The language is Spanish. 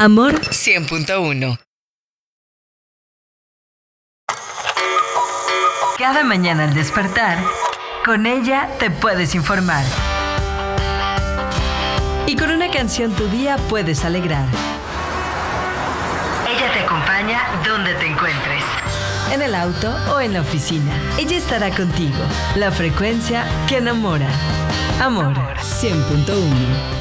Amor 100.1. Cada mañana al despertar, con ella te puedes informar. Y con una canción tu día puedes alegrar. Ella te acompaña donde te encuentres. En el auto o en la oficina. Ella estará contigo. La frecuencia que enamora. Amor 100.1.